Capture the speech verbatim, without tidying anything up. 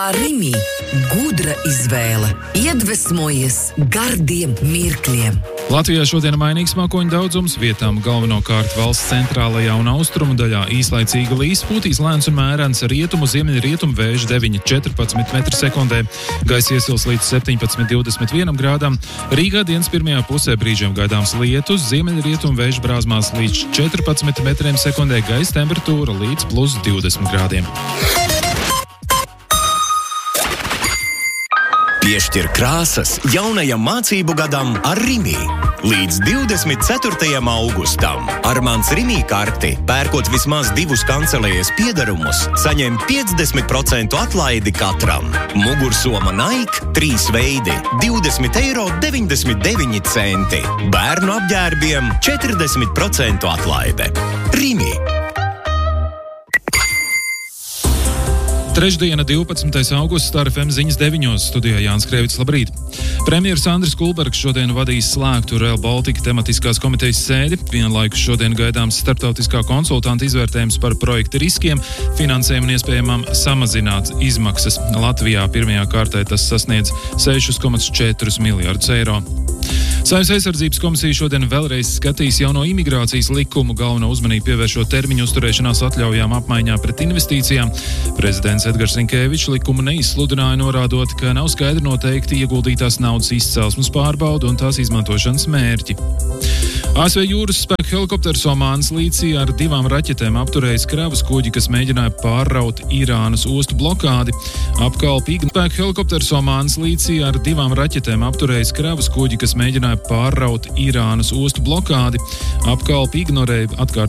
Rimi gudra izvēle, iedvesmojies gardiem mirkļiem. Latvijā šodien mainīgs mākoņu daudzums, vietām galvenokārt valsts centrālajā un austrumu daļā īslaicīga līs, pūtīs lēns un mērens rietumu, ziemeļrietumu vējš deviņi līdz četrpadsmit metri sekundē, gaisa iesils līdz septiņpadsmit līdz divdesmit vienam grādam, Rīgā dienas pirmajā pusē brīžiem gaidāms lietus, ziemeļrietumu vējš brāzmās līdz četrpadsmit metriem sekundē, gaisa temperatūra līdz plus divdesmit grādiem. Piešķir krāsas jaunajam mācību gadam ar Rimi. Līdz divdesmit ceturtajam augustam ar mans Rimi karti, pērkot vismaz divus kancelējas piedarumus, saņem piecdesmit procentu atlaidi katram. Mugursoma Nike, trīs veidi, divdesmit eiro deviņdesmit deviņi centi. Bērnu apģērbiem četrdesmit procentu atlaide. Rimi. Trešdiena, divpadsmitais augusts, Star F M ziņas deviņos, studijā Jānis Krēvits, labrīt. Premjeras Andris Kulbergs šodien vadīs slēgtu Rail Baltica tematiskās komitejas sēdi. Vienlaikus šodien gaidāms starptautiskā konsultanta izvērtējums par projekta riskiem, finansējumu un iespējamām samazināt izmaksas. Latvijā pirmajā kārtē tas sasniedz seši komats četri miljardus eiro. Saimnes aizsardzības komisija šodien vēlreiz skatīs jauno imigrācijas likumu, galveno uzmanību pievēršot termiņu uzturēšanās atļaujām apmaiņā pret investīcijām. Prezidents Edgars Rinkēvičs likumu neizsludināja, norādot, ka nav skaidri noteikti ieguldītās naudas izcelsmes pārbaude un tās izmantošanas mērķi. A S V jūras spēku helikopters Omānas līcī ar divām raķetēm apturējis kravas kuģi, kas mēģināja pārraut Irānas ostu blokādi. Apkalpi spēku helikopters Omānas līcī ar divām raķetēm apturējis kravas kuģi, kas mēģināja pārraut Irānas ostu blokādi. Apkalpi ignorēja atkārt